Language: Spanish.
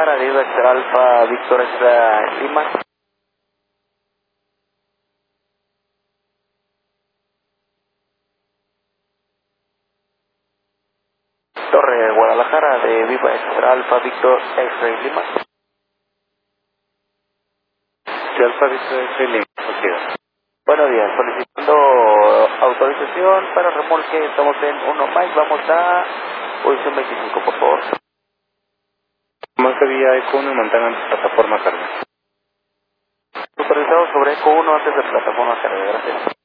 Guadalajara de Extra Alfa Víctor Extra Lima. Torre Guadalajara de Viva Extra Alfa Víctor Extra Lima. De Alfa Víctor Extra Lima. Okay. Buenos días, solicitando autorización para remolque, estamos en 1 más, vamos a posición 25, por favor. Más había Eco 1 y Montana antes plataforma carga. Autorizado sobre Eco 1 antes de plataforma carga, gracias.